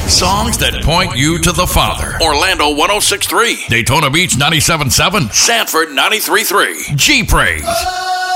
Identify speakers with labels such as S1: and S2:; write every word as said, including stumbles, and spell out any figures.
S1: Songs that point you to the Father. Orlando one oh six point three. Daytona Beach ninety-seven point seven. Sanford ninety-three point three. G-Praise.